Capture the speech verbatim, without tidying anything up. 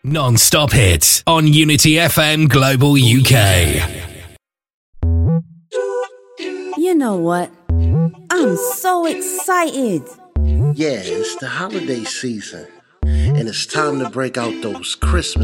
Non-stop hits on Unity F M Global U K. You know what? I'm so excited. Yeah, it's the holiday season, and it's time to break out those Christmas